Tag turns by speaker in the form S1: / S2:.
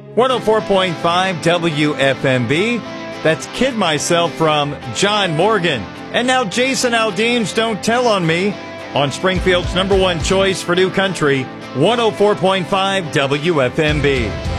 S1: 104.5 WFMB. That's Kid Myself from John Morgan. And now Jason Aldean's Don't Tell on Me on Springfield's #1 choice for new country, 104.5 WFMB.